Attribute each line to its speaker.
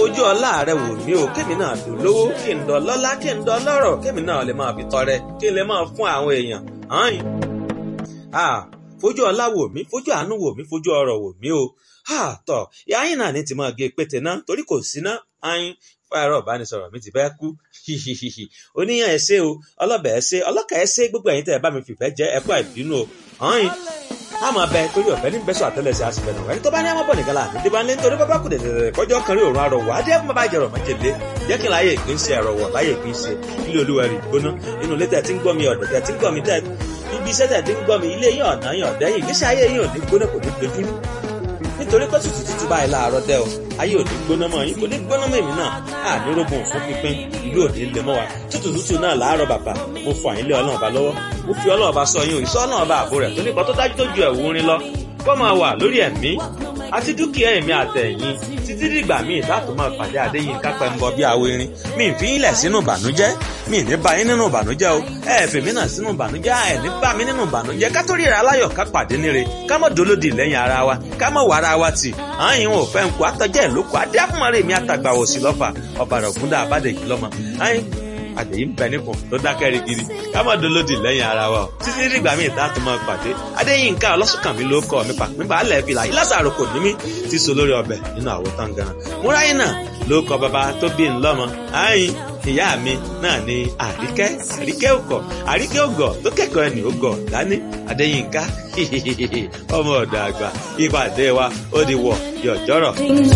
Speaker 1: fojú ọlá rẹ wò mí o kémi náà dùn lówó kí n dọ lọ́lá kí n dọ lọ́rọ̀ kémi náà lè máa fi tọrẹ kí n lè máa fún àwọn èèyàn fojú ọlá wò mí fojú àánú wò mí fojú ọrọ̀ wò mí o tọ ìyá yín náà ní ti máa gé pété náà torí kò sí náà ayin fáyọrọ ìbánisọ̀rọ̀ mi ti fẹ́ kú oníyàn ẹsẹ o ọlọbẹ ẹsẹ ọlọkà ẹsẹ gbogbo ẹ̀yin tẹ́ ẹ bá mi fìfẹ́ jẹ ẹkọ ìbínú o ayin àmọ́ bẹ torí ọ̀fẹ́ ní bẹ́sọ̀ àtẹ́lẹsẹ̀ àsìfẹ́ náà ẹni tó bá ní àmọ́ bọ̀ nìkan láàbí débà ńlẹ́ nítorí bábá kù dẹ̀dẹ̀dẹ̀ kọjọ́ kan rí òórùn arọ̀ wá dé fún bàbá ìjẹrọ̀ mọ́jẹ̀lé jẹ́ kí n láyé ìpín ṣe ẹ̀rọ̀ wọ̀ láyé ìpín ṣe ilé olúwa rí gbóná inú ilé tẹ̀ tí ń gbọ́ mi ọ̀dẹ̀ tẹ̀ tí ń gbọ́ mi tẹ̀ ibi iṣẹ́ tẹ̀ tí ń gbọ́ mi ilé yín ọ̀nà yín ọ̀dẹ́ yìí ìgbésí ayé yín ò ní gbóná kò ní dojúrú nítorí pé tútù báyìí láàárọ̀ dẹ́ o ayé ò ní gbóná mọ́ yín kò ní gbóná mọ́ èmi náà ànírógùn òfin pínpín ìlú òní lè mọ́ wa tútù náà láàárọ̀ bàbá mo fọ àyínlé ọlọ́run ọba lọ́wọ́ mo fi ọlọ́run ọba sọ yín òyìnbó ọlọ́run ọba àbò rẹ̀ tó nípa tó dájú tó ju ẹ̀wù orin lọ kó máa wà lórí ẹ̀mí àti dúkìá ẹ̀mí àtẹ̀yìn títí dìgbà míì láti máa pàdé Adéyínká Pẹ́ńbọ bí awo erin mi ì fi yín lẹ̀ sínú ìbànújẹ́ mi ì ní bá yín nínú ìbànújẹ́ o ẹ fè mí náà sínú ìbànújẹ́ ẹ ní bá mi nínú ìbànújẹ́ ká tó ríra aláyọ̀ ká pàdé níre ká mọ̀ dolódì lẹ́yìn ara wa ká mọ̀ wàrà wa tì àyìn ò fẹ́ nkù àtọ́jẹ́ ìlókù adé àfúnmọ́rẹ́ mi àtàgbà òsì lọ́fà ọ̀bàrà ògúndà àbádẹ́jì lọ́mọ àyìn àdèyí ń bẹ nípò tó dákẹ́ rigidi ká má dolódì lẹ́yìn ara wa o títí dìgbà míì tá a tún máa pàdé Adéyínká Ọlọ́sùnkànmí ló kọ́ mi pàpín baálẹ̀ fìlà yìí lásàrò kò ní mí ti so lórí ọbẹ̀ nínú àwo tangaran múráyìn náà ló kọ bàbá tó bí ń lọ́mọ àyìn ìyá mi náà ni àríkẹ́ ògọ̀ tó kẹ́kọ̀ọ́ ẹni ògọ̀ dání Adéyínká ọmọ ọ̀dọ̀ àgbà ìpàdé wa ó di wọ̀ yọ̀jọ́rọ̀.